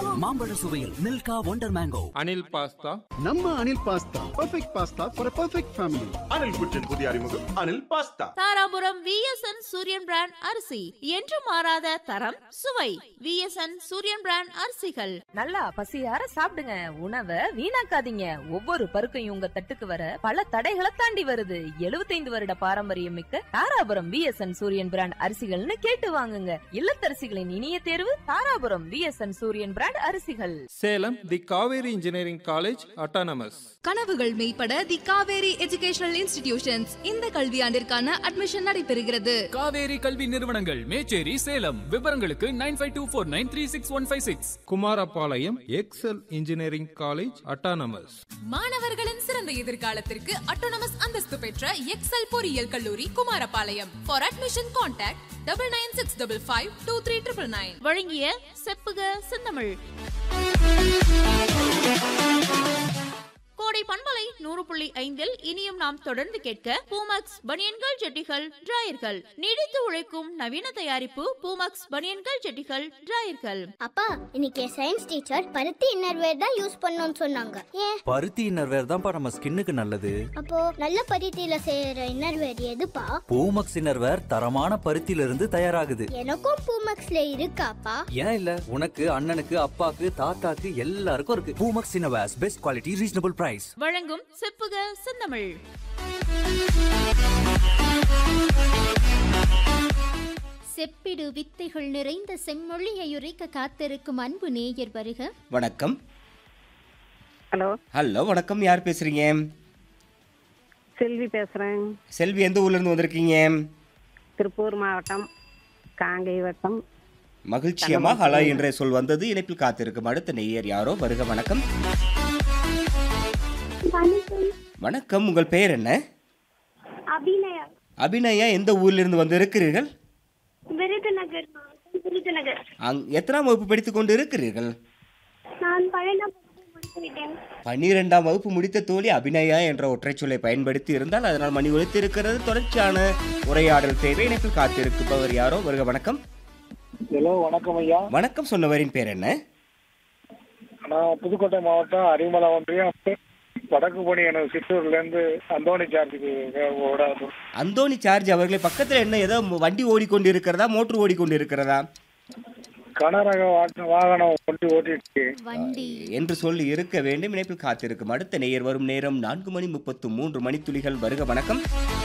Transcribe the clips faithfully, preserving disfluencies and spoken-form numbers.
மாம்பழ சுவையில் Milkha wonder mango. Anil pasta. நம்ம Anil pasta perfect pasta for perfect family. Anil குச்சின் புதிய அறிமுகம் அனில் பாஸ்தா. தாராபுரம் விஎஸ்என் சூரியன் பிராண்ட் அரிசி என்று மாறாத தரம் சுவை. விஎஸ்என் சூரியன் பிராண்ட் அரிசிகள். நல்லா பசியார சாப்பிடுங்க, உணவை வீணாக்காதீங்க. ஒவ்வொரு பருக்கையும் உங்க தட்டுக்கு வர பல தடைகளை தாண்டி வருது. எழுபத்தைந்து வருட பாரம்பரியம் மிக்க தாராபுரம் விஎஸ்என் சூரியன் பிராண்ட் அரிசிகள்னு கேட்டு வாங்குங்க. இல்லத்தரசிகளின் இனிய தேர்வு தாராபுரம் விஎஸ்என் சூரியன் பிராண்ட் அரிசிகள். சேலம் தி காவேரி இன்ஜினியரிங் காலேஜ் அட்டானமஸ். கனவுகள் மெய்ப்பட தி காவேரி எஜுகேஷனல் இன்ஸ்டிடியூஷன்ஸ் இந்த கல்வியாண்டிற்கான அட்மிஷன் நடைபெறுகிறது. காவேரி கல்வி நிறுவனங்கள் மேச்சேரி சேலம். விவரங்களுக்கு nine five two four nine three six one five six. Kumarapalayam XL engineering college autonomous. மாணவர்களின் சிறந்த எதிர்காலத்திற்கு அட்டானமஸ் அந்தஸ்து பெற்ற எக்ஸல் பொறியியல் கல்லூரி Kumarapalayam. For admission contact double nine six double five two three triple nine. வழங்கிய செப்புக செந்தமிழ். கோடை பண்பலை நூறு புள்ளி ஐந்தில் இனியும் நாம் தொடர்ந்து கேட்க பூமக்ஸ் பனியன்கள் ஜெட்டிகள் டிராயர்கள். நீடித்து உழைக்கும் நவீன தயாரிப்பு பூமக்ஸ் பனியன்கள் ஜெட்டிகள் டிராயர்கள். அப்பா இன்னைக்கு சயின்ஸ் டீச்சர் பருத்தி இன்னர்வேர் தான் யூஸ் பண்ணணும்னு சொன்னாங்க. ஏன்? பருத்தி இன்னர்வேர் தான்ப்பா நம்ம ஸ்கின்னுக்கு நல்லது. அப்போ நல்ல பருத்தியில செய்யற இன்னர்வேர் எதுப்பா? பூமக்ஸ் இன்னர்வேர் தரமான பருத்தியில இருந்து தயாராகுது. எனக்கும் பூமக்ஸ்ல இருக்காப்பா? ஏன் இல்ல, உனக்கு அண்ணனுக்கு அப்பாக்கு தாத்தாக்கு எல்லாருக்கும் இருக்கு. Poomex innerwears best quality reasonable price. வழங்கும் செப்புக செந்தமிழ். செப்பிடு வித்தைகள் நிறைந்த செம்மொழியை உரைக்க காத்திருக்கும் அன்பு நேயர் வருக. வணக்கம். ஹலோ. ஹலோ வணக்கம். யார் பேசுறீங்க? செல்வி பேசுறேன். செல்வி எந்த ஊர்ல இருந்து வந்திருக்கீங்க? திருப்பூர் மாவட்டம் காங்கை வட்டம். மகிழ்ச்சியமா ஹலோ என்ற சொல் வந்தது. இணைப்பில் காத்திருக்கும் அடுத்த நேயர் யாரோ வருக. வணக்கம். வணக்கம். உங்கள் பெயர் என்ன? அபிநயா. அபிநயா எந்த ஊர்ல இருந்து வந்து இருக்கிறீர்கள்? விருதுநகர். விருதுநகர். எத்தனாம் வகுப்பு படித்துக் கொண்டு இருக்கிறீர்கள்? நான் பன்னிரண்டாம் வகுப்பு முடித்துவிட்டேன். பன்னிரெண்டாம் வகுப்பு முடித்த தோழி அபிநயா என்ற ஒற்றை சொல்லை பயன்படுத்தி இருந்தால் அதனால் மணி ஒலித்து இருக்கிறது. தொடர்ச்சியான உரையாடல் தேவை. இணைப்பில் காத்திருப்பவர் யாரோ வருக. வணக்கம். ஹலோ வணக்கம் ஐயா. வணக்கம். சொன்னவரின் பேர் என்ன? நான் புதுக்கோட்டை மாவட்டம் அரிமலை ஒன்றியம் வடக்கு பணி எனது சிற்றூர்ல இருந்து அந்தோணி சார்ஜுக்கு. அந்தோணி சார்ஜ் அவர்களை பக்கத்துல என்ன ஏதோ வண்டி ஓடிக்கொண்டு இருக்கிறதா, மோட்டர் ஓடிக்கொண்டு இருக்கிறதா? கனரக வாகனம் வண்டி ஓட்டிட்டு என்று சொல்லி இருக்க வேண்டும். இணைப்பில் காத்திருக்கும் அடுத்த நேயர் வரும் நேரம் நான்கு மணி முப்பத்து மூன்று மணித்துளிகள். வருக. வணக்கம்.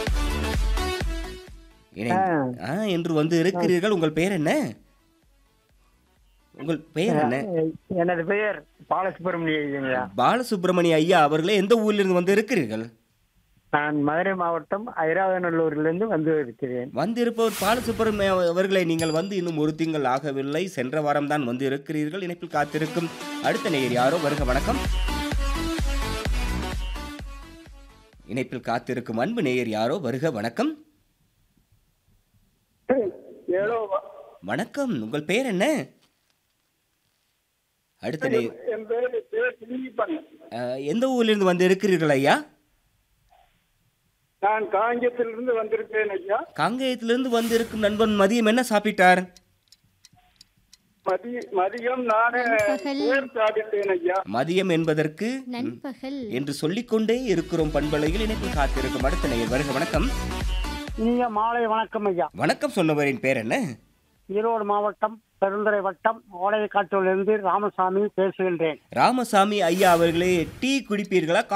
என்று வந்து இருக்கிறீர்கள். உங்கள் பெயர் என்ன? உங்கள் பெயர் என்ன? எனது பெயர் பாலசுப்ரமணிய. பாலசுப்ரமணிய ஐயா அவர்களே எந்த ஊர்ல இருந்து வந்து இருக்கிறீர்கள்? நான் மதுரை மாவட்டம் ஐராவநல்லூர்ல இருந்து வந்து இருக்கிறேன். வந்திருப்பவர் பாலசுப்ரமணிய அவர்களை நீங்கள் வந்து இன்னும் ஒரு திங்கள் ஆகவில்லை. சென்ற வாரம் தான் வந்து இருக்கிறீர்கள். இணைப்பில் காத்திருக்கும் அடுத்த நேயர் யாரோ வருக. வணக்கம். இணைப்பில் காத்திருக்கும் அன்பு நேயர் யாரோ வருக. வணக்கம். வணக்கம். உங்கள் பெயர் என்ன? அடுத்த எந்த ஊர்ல இருந்து வந்து இருக்கிறீர்கள் ஐயா? நான் காங்கேயத்திலிருந்து வந்திருக்கேன் ஐயா. காங்கேயத்திலிருந்து வந்து இருக்கும் நண்பன் மதியம் என்ன சாப்பிட்டார்? மதியம் நான் சாப்பிட்டேன் ஐயா. மதியம் என்பதற்கு நண்பகல் என்று சொல்லிக்கொண்டே இருக்கிறோம். பண்பலையில் இணைப்பில் காத்திருக்கும் அடுத்த நேயர் வருக. வணக்கம். இனிய மாலை வணக்கம் ஐயா. வணக்கம். சொன்னவரின் பேர் என்ன? ஈரோடு மாவட்டம் பெருந்துறை வட்டம் ஓலைக்காட்டிலிருந்து ராமசாமி பேசுகின்றேன். ராமசாமி ஐயா அவர்களே டீ குடிப்பீர்களா?